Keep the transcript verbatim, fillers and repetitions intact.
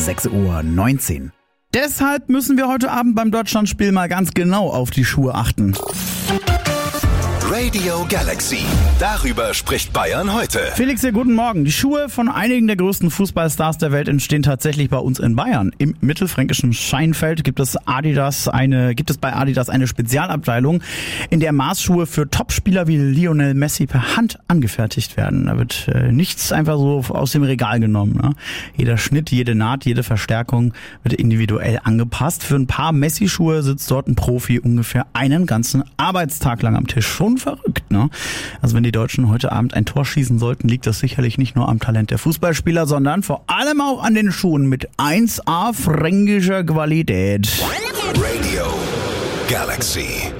sechs Uhr neunzehn. Deshalb müssen wir heute Abend beim Deutschlandspiel mal ganz genau auf die Schuhe achten. Radio Galaxy. Darüber spricht Bayern heute. Felix, hier, guten Morgen. Die Schuhe von einigen der größten Fußballstars der Welt entstehen tatsächlich bei uns in Bayern. Im mittelfränkischen Scheinfeld gibt es Adidas eine, gibt es bei Adidas eine Spezialabteilung, in der Maßschuhe für Topspieler wie Lionel Messi per Hand angefertigt werden. Da wird äh, nichts einfach so aus dem Regal genommen. Ne? Jeder Schnitt, jede Naht, jede Verstärkung wird individuell angepasst. Für ein paar Messi-Schuhe sitzt dort ein Profi ungefähr einen ganzen Arbeitstag lang am Tisch. Schon verrückt, ne? Also wenn die Deutschen heute Abend ein Tor schießen sollten, liegt das sicherlich nicht nur am Talent der Fußballspieler, sondern vor allem auch an den Schuhen mit eins A fränkischer Qualität. Radio Galaxy.